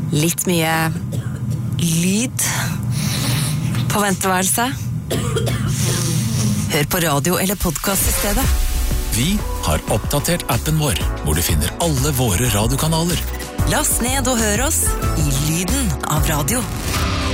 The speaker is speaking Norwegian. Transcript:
Litt mye lyd på venteværelset. Hør på radio eller podcast I stedet. Vi har oppdatert appen vår, hvor du finner alle våre radiokanaler. Last ned og hør oss I lyden av radio.